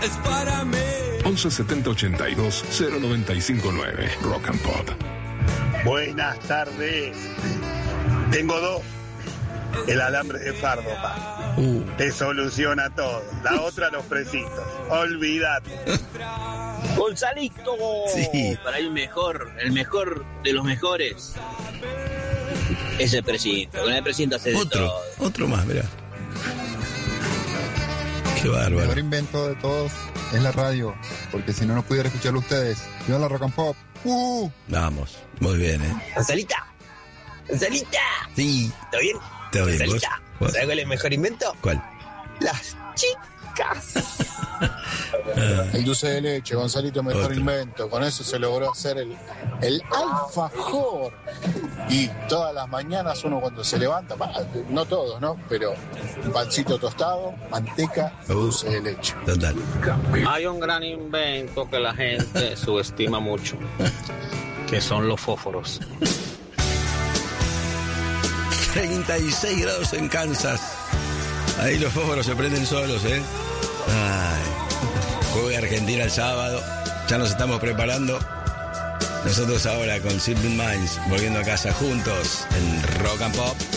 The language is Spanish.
es para mí. 11 70 82 0959. Rock and Pop. Buenas tardes. Tengo dos. El alambre de fardo, pa. Te soluciona todo. La otra, los precitos. Olvídate. Gonzalito. Sí. Para el mejor de los mejores. Es el precinto. Con el precinto hace de todo. Otro más, mirá. Qué El bárbaro. mejor invento de todos es la radio, porque si no pudiera escucharlo ustedes. Yo la Rock and Pop. Vamos, muy bien, Gonzalita. Sí. ¿Está bien? Está bien. Gonzalita. ¿Vos? ¿Sabes cuál es el mejor invento? ¿Cuál? Las chicas. El dulce de leche, Gonzalito, mejor Otro. invento. Con eso se logró hacer el alfajor. Y todas las mañanas uno cuando se levanta, no todos, ¿no? Pero un pancito tostado, manteca, dulce de leche. Total. Hay un gran invento que la gente subestima mucho, que son los fósforos. 36 grados en Kansas. Ahí los fósforos se prenden solos, Ay. Juega Argentina el sábado. Ya nos estamos preparando. Nosotros ahora con Simple Minds, volviendo a casa juntos en Rock and Pop.